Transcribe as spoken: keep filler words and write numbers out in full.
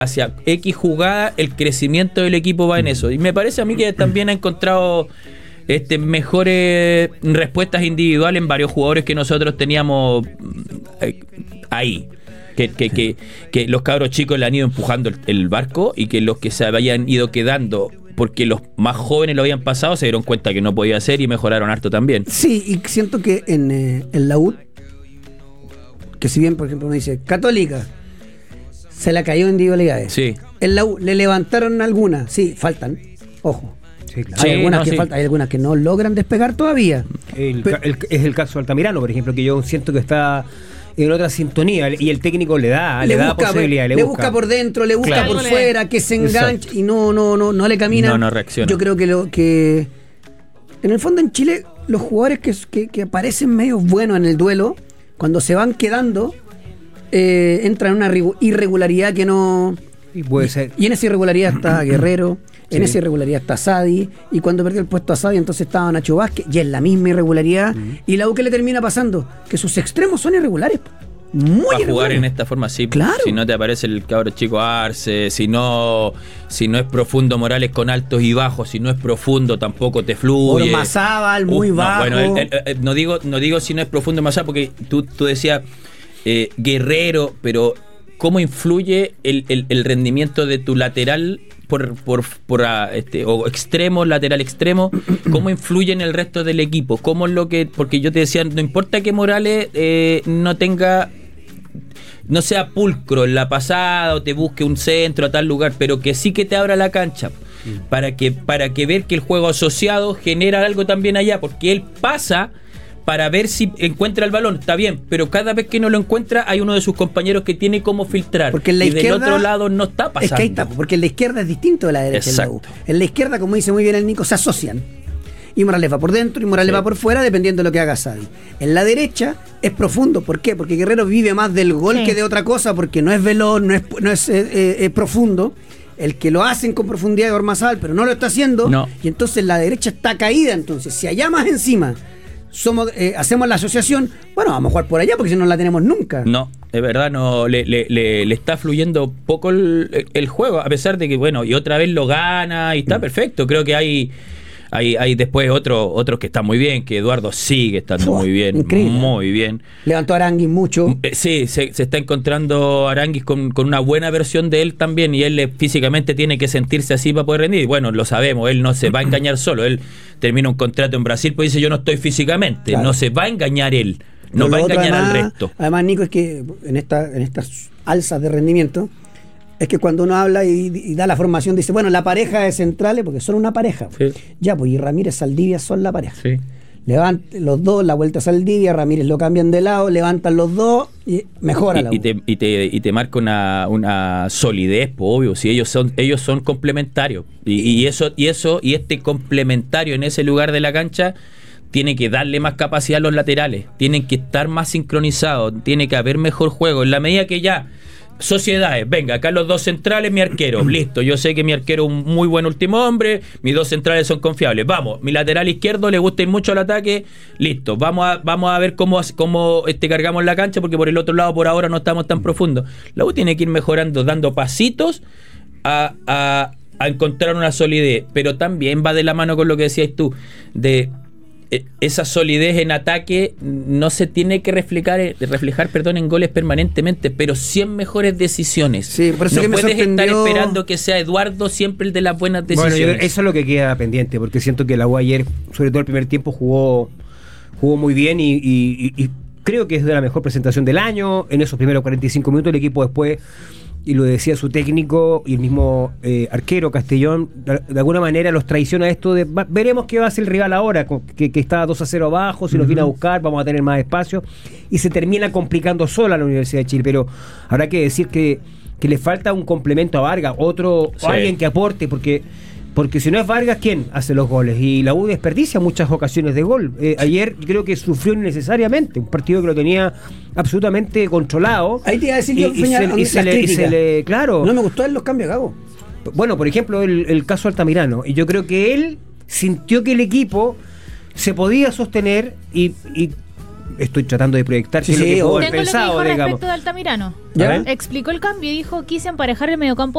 hacia X jugada, el crecimiento del equipo va en eso. Y me parece a mí que también ha encontrado este, mejores respuestas individuales en varios jugadores que nosotros teníamos eh, ahí. Que, que, que, que los cabros chicos le han ido empujando el, el barco y que los que se habían ido quedando porque los más jóvenes lo habían pasado se dieron cuenta que no podía hacer y mejoraron harto también. Sí, y siento que en, eh, en la U, que si bien por ejemplo uno dice Católica se la cayó en individualidades, sí. En la U le levantaron algunas, sí, faltan, ojo. Sí, claro. Hay, Sí, algunas no, que sí. faltan, hay algunas que no logran despegar todavía. El, Pero, el, es el caso de Altamirano, por ejemplo, que yo siento que está en otra sintonía y el técnico le da, le, le da busca, posibilidad, le, le busca. busca por dentro, le busca Claro. por fuera, que se enganche. Exacto. Y no, no, no, no le camina. No, no reacciona. Yo creo que lo que en el fondo en Chile los jugadores que, que, que aparecen medio buenos en el duelo, cuando se van quedando, eh, entran en una irregularidad que no. Y puede ser. Y en esa irregularidad está Guerrero. En Sí. esa irregularidad está Sadi, y cuando perdió el puesto a Sadi entonces estaba Nacho Vázquez, y es la misma irregularidad. Uh-huh. Y la U, ¿qué le termina pasando? Que sus extremos son irregulares. Muy para irregulares. Jugar en esta forma, sí. Claro. Si no te aparece el cabro chico Arce, si no, si no es profundo Morales con altos y bajos, si no es profundo tampoco te fluye. Ormazábal, muy uh, bajo. No, bueno, el, el, el, no, digo, no digo si no es profundo Ormazábal, porque tú, tú decías eh, Guerrero, pero ¿cómo influye el, el, el rendimiento de tu lateral por, por, por este, o extremo, lateral extremo? ¿Cómo influye en el resto del equipo? ¿Cómo es lo que...? Porque yo te decía, no importa que Morales eh, no tenga... no sea pulcro en la pasada o te busque un centro a tal lugar, pero que sí que te abra la cancha mm. para que para que ver que el juego asociado genera algo también allá, porque él pasa para ver si encuentra el balón, está bien, pero cada vez que no lo encuentra hay uno de sus compañeros que tiene cómo filtrar, porque en la y izquierda, del otro lado no está pasando. Es que ahí está, porque en la izquierda es distinto de la derecha. Exacto. En la, en la izquierda, como dice muy bien el Nico, se asocian. Y Morales va por dentro y Morales sí. va por fuera, dependiendo de lo que haga Sadi. En la derecha es profundo. ¿Por qué? Porque Guerrero vive más del gol sí. que de otra cosa, porque no es veloz, no es, no es eh, eh, eh, profundo. El que lo hacen con profundidad de Ormazábal, pero no lo está haciendo. No. Y entonces la derecha está caída. Entonces, si allá más encima somos eh, hacemos la asociación, bueno, vamos a jugar por allá porque si no la tenemos nunca. No, de verdad no le, le, le, le está fluyendo poco el, el juego, a pesar de que, bueno, y otra vez lo gana y está mm. perfecto. Creo que hay... Hay, hay después otro, otros que están muy bien, que Eduardo sigue estando Fua, muy bien, increíble. muy bien. Levantó a Aranguis mucho. Eh, sí, se, se está encontrando Aranguis con, con una buena versión de él también, y él eh, físicamente tiene que sentirse así para poder rendir. Y bueno, lo sabemos, él no se va a engañar solo. Él termina un contrato en Brasil, pues dice yo no estoy físicamente, claro. no se va a engañar él, no va a engañar además, al resto. Además, Nico, es que en, esta, en estas alzas de rendimiento, es que cuando uno habla y, y da la formación, dice, bueno, la pareja de centrales, porque son una pareja. Sí. Ya, pues, y Ramírez Saldivia son la pareja. Sí. Levantan los dos, la vuelta a Saldivia, Ramírez lo cambian de lado, levantan los dos y mejora y, la y te, y te y te marca una, una solidez, pues, obvio, si ellos son ellos son complementarios. Y, y eso y eso y este complementario en ese lugar de la cancha tiene que darle más capacidad a los laterales, tienen que estar más sincronizados, tiene que haber mejor juego. En la medida que ya sociedades, venga, acá los dos centrales, mi arquero, listo, yo sé que mi arquero es un muy buen último hombre, mis dos centrales son confiables, vamos, mi lateral izquierdo le gusta ir mucho el ataque, listo, vamos a, vamos a ver cómo, cómo este, cargamos la cancha, porque por el otro lado por ahora no estamos tan profundos. La U tiene que ir mejorando, dando pasitos a, a, a encontrar una solidez, pero también va de la mano con lo que decías tú, de esa solidez en ataque no se tiene que reflejar, reflejar perdón, en goles permanentemente, pero sí en mejores decisiones. Sí, por eso no que me puedes sorprendió... estar esperando que sea Eduardo siempre el de las buenas decisiones. Bueno, yo, eso es lo que queda pendiente, porque siento que la U ayer, sobre todo el primer tiempo, jugó jugó muy bien y, y, y creo que es de la mejor presentación del año. En esos primeros cuarenta y cinco minutos el equipo después, y lo decía su técnico y el mismo eh, arquero Castellón, de, de alguna manera los traiciona esto de va, veremos qué va a hacer el rival ahora, que, que está dos a cero abajo, si uh-huh. nos viene a buscar vamos a tener más espacio, y se termina complicando sola la Universidad de Chile. Pero habrá que decir que, que le falta un complemento a Vargas, otro sí. o alguien que aporte, porque porque si no es Vargas, ¿quién hace los goles? Y la U desperdicia muchas ocasiones de gol. Eh, ayer creo que sufrió innecesariamente, un partido que lo tenía absolutamente controlado. Ahí te iba a decir y, yo, y, se, y, se, le, y se le, claro. No me gustó en los cambios, Gabo. Bueno, por ejemplo, el, el caso Altamirano. Y yo creo que él sintió que el equipo se podía sostener y, y estoy tratando de proyectar Sí, qué es lo sí, que puedo obvio. haber Tengo lo que pensado, dijo digamos. respecto de Altamirano. ¿Ya? Explicó el cambio y dijo: quise emparejar el mediocampo